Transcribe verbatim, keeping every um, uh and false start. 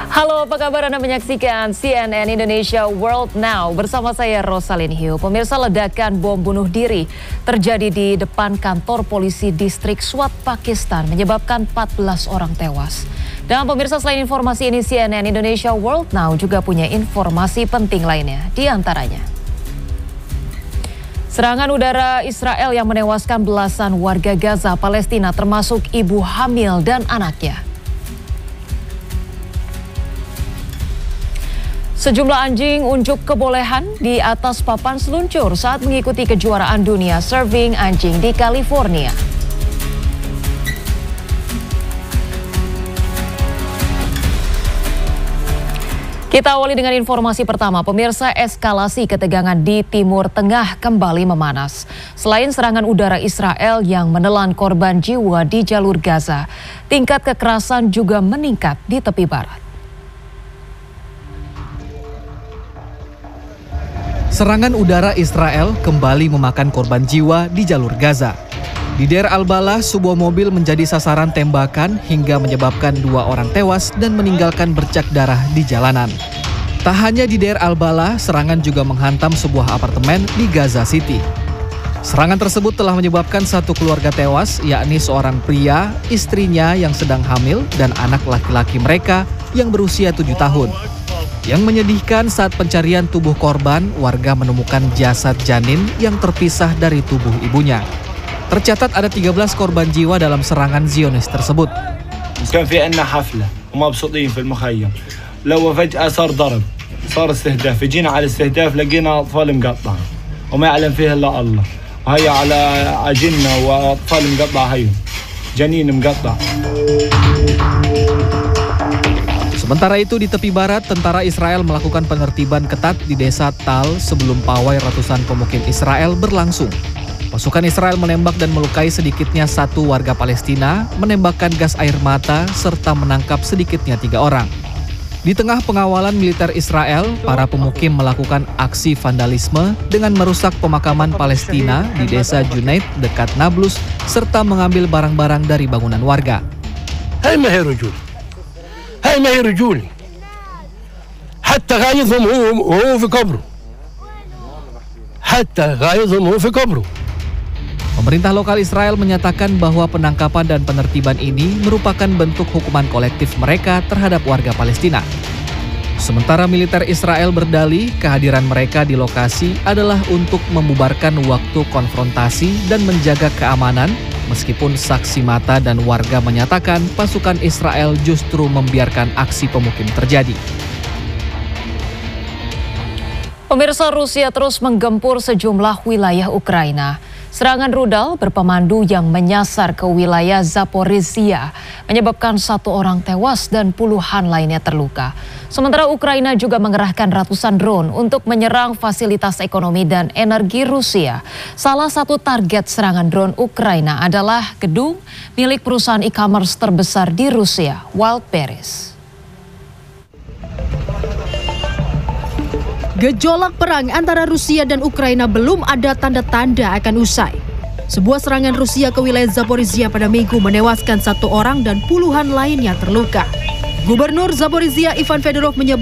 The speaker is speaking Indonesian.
Halo, apa kabar? Anda menyaksikan C N N Indonesia World Now bersama saya Rosalyn Hiu. Pemirsa, ledakan bom bunuh diri terjadi di depan kantor polisi distrik Swat, Pakistan, menyebabkan empat belas orang tewas. Dan pemirsa, selain informasi ini, C N N Indonesia World Now juga punya informasi penting lainnya, di antaranya serangan udara Israel yang menewaskan belasan warga Gaza, Palestina, termasuk ibu hamil dan anaknya. Sejumlah anjing unjuk kebolehan di atas papan seluncur saat mengikuti kejuaraan dunia surfing anjing di California. Kita awali dengan informasi pertama. Pemirsa, eskalasi ketegangan di Timur Tengah kembali memanas. Selain serangan udara Israel yang menelan korban jiwa di jalur Gaza, tingkat kekerasan juga meningkat di tepi barat. Serangan udara Israel kembali memakan korban jiwa di jalur Gaza. Di Deir al-Balah, sebuah mobil menjadi sasaran tembakan hingga menyebabkan dua orang tewas dan meninggalkan bercak darah di jalanan. Tak hanya di Deir al-Balah, serangan juga menghantam sebuah apartemen di Gaza City. Serangan tersebut telah menyebabkan satu keluarga tewas, yakni seorang pria, istrinya yang sedang hamil, dan anak laki-laki mereka yang berusia tujuh tahun. Yang menyedihkan, saat pencarian tubuh korban, warga menemukan jasad janin yang terpisah dari tubuh ibunya. Tercatat ada tiga belas korban jiwa dalam serangan Zionis tersebut. كان في عندنا حفلة ومبسوطين في المخيم لو فجأة صار ضرب صار استهداف جينا على الاستهداف لقينا أطفال مقطعة وما يعلم فيها إلا الله وهي على عجلنا وأطفال مقطعة هيهم جنين مقطع. Sementara itu, di tepi barat, tentara Israel melakukan penertiban ketat di desa Tal sebelum pawai ratusan pemukim Israel berlangsung. Pasukan Israel menembak dan melukai sedikitnya satu warga Palestina, menembakkan gas air mata, serta menangkap sedikitnya tiga orang. Di tengah pengawalan militer Israel, para pemukim melakukan aksi vandalisme dengan merusak pemakaman Palestina di desa Junaid dekat Nablus, serta mengambil barang-barang dari bangunan warga. Hai maherujul. هاي ما هي رجولي حتى غايظهم هو هو في قبره حتى غايظهم هو في قبره. Pemerintah lokal Israel menyatakan bahwa penangkapan dan penertiban ini merupakan bentuk hukuman kolektif mereka terhadap warga Palestina. Sementara militer Israel berdalih kehadiran mereka di lokasi adalah untuk membubarkan waktu konfrontasi dan menjaga keamanan, meskipun saksi mata dan warga menyatakan pasukan Israel justru membiarkan aksi pemukim terjadi. Pemirsa, Rusia terus menggempur sejumlah wilayah Ukraina. Serangan rudal berpemandu yang menyasar ke wilayah Zaporizhia menyebabkan satu orang tewas dan puluhan lainnya terluka. Sementara Ukraina juga mengerahkan ratusan drone untuk menyerang fasilitas ekonomi dan energi Rusia. Salah satu target serangan drone Ukraina adalah gedung milik perusahaan e-commerce terbesar di Rusia, Wildberries. Gejolak perang antara Rusia dan Ukraina belum ada tanda-tanda akan usai. Sebuah serangan Rusia ke wilayah Zaporizhia pada Minggu menewaskan satu orang dan puluhan lainnya terluka. Gubernur Zaporizhia Ivan Fedorov menyebut